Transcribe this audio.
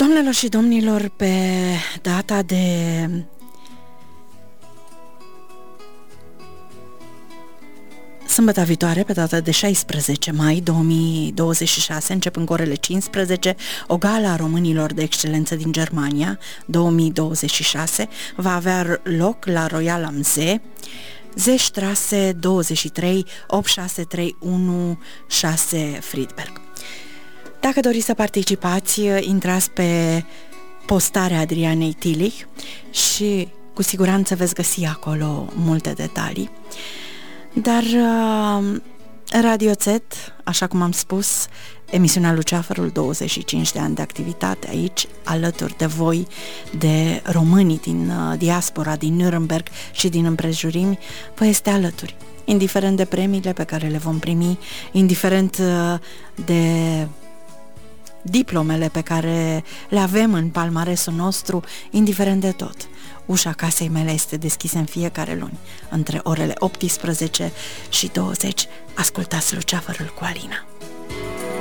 Doamnelor și domnilor, pe data de sâmbătă viitoare, pe data de 16 mai 2026, începând cu orele 15, o gală a românilor de excelență din Germania 2026 va avea loc la Royal am See, Zeestraße 23 86316 Friedberg. Dacă doriți să participați, intrați pe postarea Adrianei Tillich și cu siguranță veți găsi acolo multe detalii. Dar Radio Z, așa cum am spus, emisiunea Luceafărul, 25 de ani de activitate aici, alături de voi, de românii din diaspora, din Nuremberg și din împrejurimi, vă este alături. Indiferent de premiile pe care le vom primi, indiferent de diplomele pe care le avem în palmaresul nostru, indiferent de tot. Ușa casei mele este deschisă în fiecare luni, între orele 18 și 20. Ascultați Luceafărul cu Alina.